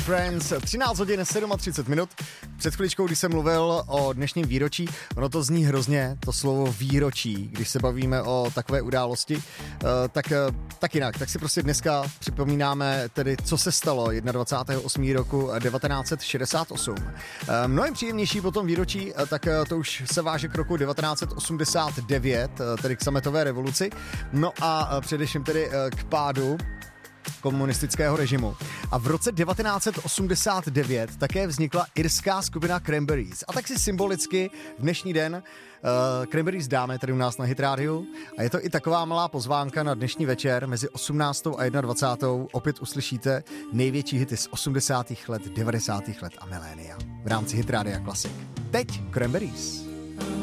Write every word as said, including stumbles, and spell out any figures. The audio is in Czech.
Friends, třináct hodin třicet sedm minut. Před chviličkou, když jsem mluvil o dnešním výročí, ono to zní hrozně, to slovo výročí, když se bavíme o takové události, tak, tak jinak. Tak si prostě dneska připomínáme tedy, co se stalo dvacátého prvního osmého roku devatenáct set šedesát osm. Mnohem příjemnější po tom výročí, tak to už se váže k roku devatenáct set osmdesát devět, tedy k sametové revoluci, no a především tedy k pádu komunistického režimu. A v roce devatenáct set osmdesát devět také vznikla irská skupina Cranberries. A tak si symbolicky v dnešní den uh, Cranberries dáme tady u nás na Hit Radio. A je to i taková malá pozvánka na dnešní večer mezi osmnáctou a dvacátou první Opět uslyšíte největší hity z osmdesátých let, devadesátých let a milénia v rámci Hit Radio Classic. Teď Cranberries.